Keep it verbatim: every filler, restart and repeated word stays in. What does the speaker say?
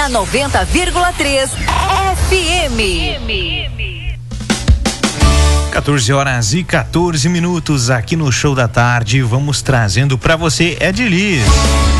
A noventa vírgula três F M. quatorze horas e quatorze minutos aqui no Show da Tarde. Vamos trazendo para você Edilis.